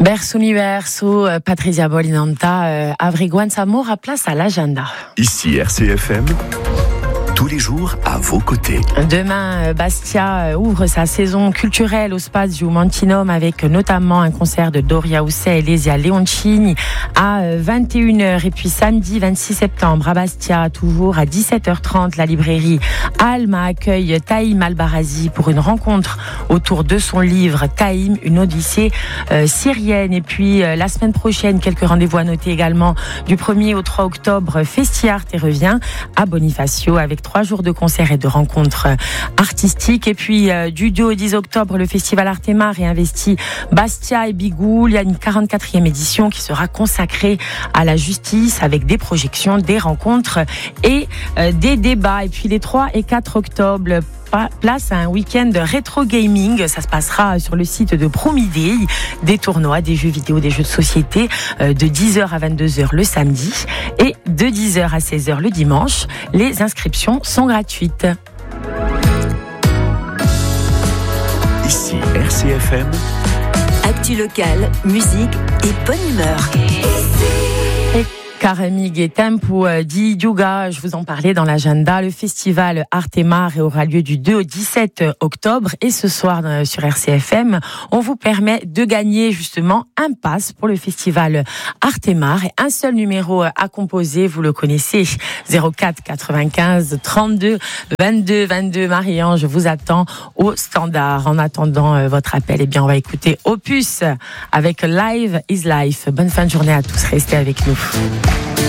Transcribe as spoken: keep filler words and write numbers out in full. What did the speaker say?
Verso universo, Patrizia Bolinanta, Avriguan Samor à place à l'agenda. Ici R C F M, tous les jours à vos côtés. Demain, Bastia ouvre sa saison culturelle au Spazio Montinum avec notamment un concert de Doria Ussè et Lesia Leoncini à vingt et une heures. Et puis samedi vingt-six septembre à Bastia, toujours à dix-sept heures trente, la librairie Alma accueille Taïm Albarazi pour une rencontre autour de son livre Taïm, une odyssée euh, syrienne. Et puis euh, la semaine prochaine, quelques rendez-vous à noter également du premier au trois octobre, Festiart et revient à Bonifacio avec trois jours de concerts et de rencontres artistiques. Et puis euh, du deux au dix octobre, le festival Artemar réinvestit Bastia et Bigoul. Il y a une quarante-quatrième édition qui sera consacrée à la justice avec des projections, des rencontres et euh, des débats. Et puis les trois et quatre octobre, place à un week-end rétro gaming. Ça se passera sur le site de Promidei. Des tournois, des jeux vidéo, des jeux de société de dix heures à vingt-deux heures le samedi et de dix heures à seize heures le dimanche. Les inscriptions sont gratuites. Ici R C F M. Actu locale, musique et bonne humeur. Et Karamig et Tempo di Yuga, je vous en parlais dans l'agenda. Le festival Artemar aura lieu du deux au dix-sept octobre et ce soir sur R C F M, on vous permet de gagner justement un pass pour le festival Artemar et un seul numéro à composer, vous le connaissez, zéro quatre quatre-vingt-quinze trente-deux vingt-deux vingt-deux. Marie-Ange, je vous attends au standard. En attendant votre appel, eh bien on va écouter Opus avec Live is Life. Bonne fin de journée à tous, restez avec nous.